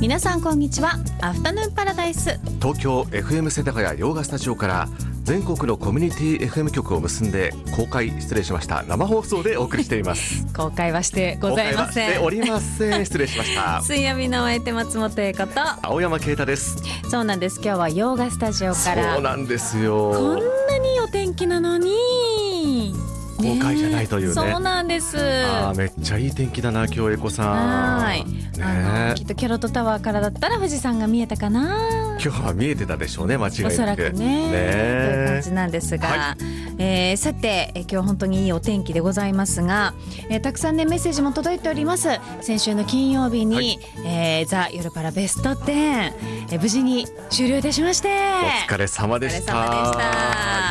皆さんこんにちは。アフタヌーンパラダイス、 東京 FM 世田谷洋画スタジオから全国のコミュニティ FM 局を結んで失礼しました生放送でお送りしています公開はしてございません。 公開はしておりません。失礼しました水曜日のお相手松本英子と青山啓太です。 そうなんです。今日は洋画スタジオからそうなんですよ。 こんなにいいお天気なのに公開じゃないというね。 そうなんです。 めっちゃいい天気だな今日。英子さん、 はい、きっとキャロットタワーからだったら富士山が見えたかな。 今日は見えてたでしょうね、間違いなく。 おそらくねという感じなんですが、 はさて、今日は本当にいいお天気でございますが、たくさんねメッセージも届いております。先週の金曜日に、ザ・夜パラベスト10、無事に終了いたしまして、 お疲れ様でした。 お疲れ様でした。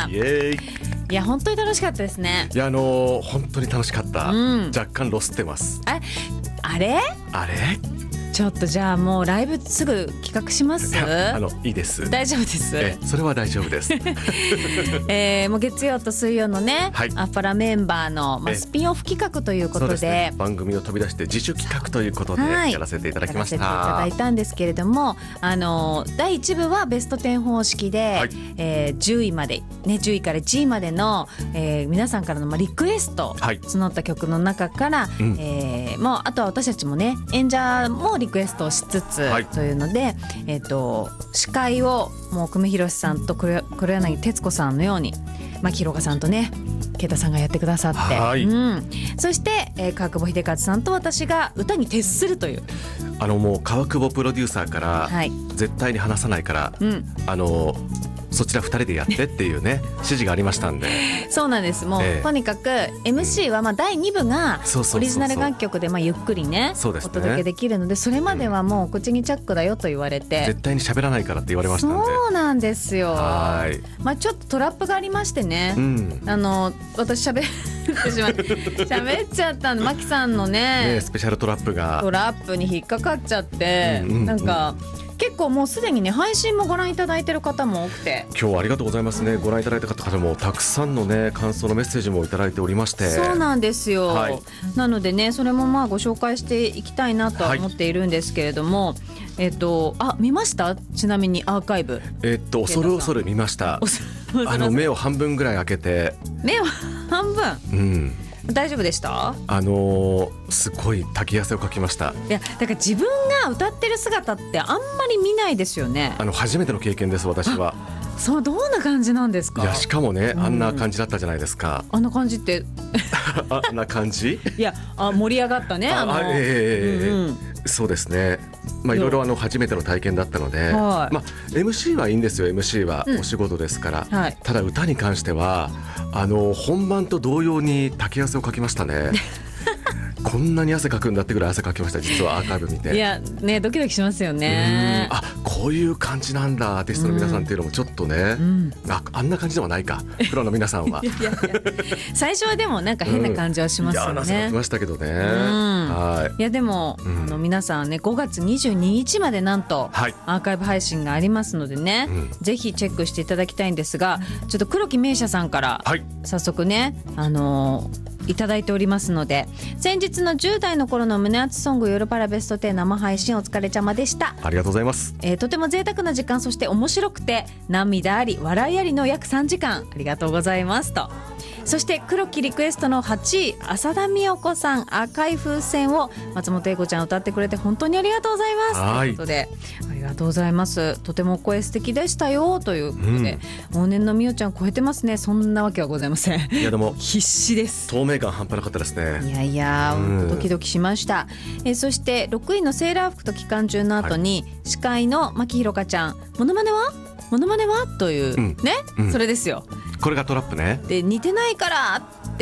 イエーイ。 いや本当に楽しかったですね。 いや本当に楽しかった、若干ロスってます。 あれちょっとじゃあもうライブすぐ企画します。 いいです。 大丈夫です。 それは大丈夫です。 もう月曜と水曜のね、 はい、 アパラメンバーの、スピンオフ企画ということ で、 ね、番組を飛び出して自主企画ということでやらせていただきました。 やらせていただいたんですけれども、第1部はベスト10方式で、はい、10位まで、ね、10位から1位までの、皆さんからのリクエスト、はい、募った曲の中から、もうあとは私たちもね演者もリクエストをしつつ、はい、というので、司会をもう久米宏さんと黒柳徹子さんのように牧宏賀さんとね啓太さんがやってくださって、はい、そして、川久保秀和さんと私が歌に徹するというもう川久保プロデューサーから、はい、絶対に話さないから、そちら2人でやってっていうね指示がありましたんで。そうなんです。もう、とにかく MC は第2部がオリジナル楽曲でゆっくり ねお届けできるので、それまではもう口にチャックだよと言われて、絶対に喋らないからって言われましたんで。 そうなんですよ。 はい、 ちょっとトラップがありましてね、私喋っちゃったんで、マキさんの ねスペシャルトラップに引っかかっちゃって、なんか結構もうすでにね配信もご覧いただいてる方も多くて、 今日はありがとうございますね。ご覧いただいた方もたくさんのね感想のメッセージもいただいておりまして。 そうなんですよ、はい、なのでねそれもご紹介していきたいなと思っているんですけれども、見ました？ちなみにアーカイブ恐る見ました。目を半分ぐらい開けて。 目を半分、大丈夫でした？ すごい滝汗をかきました。 いやだから自分が歌ってる姿ってあんまり見ないですよね。 初めての経験です私は。 そうどんな感じなんですか？ いやしかもね、あんな感じだったじゃないですか。 あんな感じってあんな感じいや盛り上がったね。 そうですね。いろいろ初めての体験だったので、MC はいいんですよ。MC はお仕事ですから、ただ歌に関しては本番と同様に滝汗をかきましたね。こんなに汗かくんだってぐらい汗かきました。実はアーカイブ見て。 いやねドキドキしますよね。 こういう感じなんだアーティストの皆さんっていうのもちょっっとね、あんな感じではないかプロの皆さんは。いや最初はでもなんか変な感じはしますよね。 いや、ましたけどね。はい。 いやでも、皆さんね5月22日までなんとアーカイブ配信がありますのでね、ぜひチェックしていただきたいんですが、ちょっと黒木名車さんから早速ね、いただいておりますので、先日の10代の頃の胸熱ソング夜パラベスト10生配信お疲れ様でした。 ありがとうございます。 とても贅沢な時間、そして面白くて涙あり笑いありの約3時間ありがとうございますと。そして黒木リクエストの8位浅田美代子さん赤い風船を松本英子ちゃん歌ってくれて本当にありがとうございますということで、ありがとうございます。とても声素敵でしたよということで、往年の美代ちゃん超えてますね。そんなわけはございません。 いやでも必死です。 透明感半端なかったですね。 いやドキドキしました。そして6位のセーラー服と機関銃の後に、司会の牧ひろかちゃんモノマネはという、ね、それですよ。 これがトラップね。 で似てないからっ